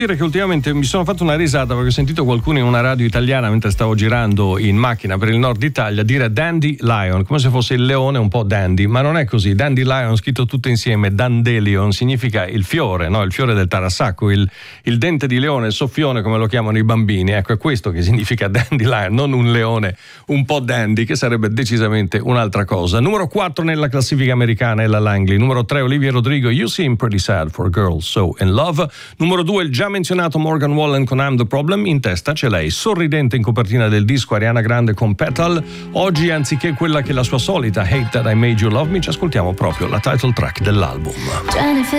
Dire che ultimamente mi sono fatto una risata perché ho sentito qualcuno in una radio italiana mentre stavo girando in macchina per il nord Italia dire dandelion, come se fosse il leone un po' dandy, ma non è così. Dandelion, scritto tutto insieme, dandelion, significa il fiore, no? Il fiore del tarasacco, il dente di leone, il soffione come lo chiamano i bambini. Ecco, è questo che significa dandelion, non un leone un po' dandy, che sarebbe decisamente un'altra cosa. Numero 4 nella classifica americana è la Langley. Numero 3 Olivia Rodrigo, You Seem Pretty Sad for a Girl So in Love. Numero 2 il già menzionato Morgan Wallen con I'm the Problem. In testa c'è lei, sorridente in copertina del disco, Ariana Grande con Petal. Oggi, anziché quella che è la sua solita Hate That I Made You Love Me, ci ascoltiamo proprio la title track dell'album.